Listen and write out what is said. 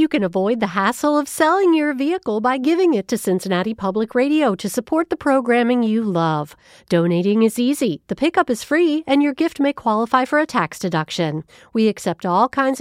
You can avoid the hassle of selling your vehicle by giving it to Cincinnati Public Radio to support the programming you love. Donating is easy, the pickup is free, and your gift may qualify for a tax deduction. We accept all kinds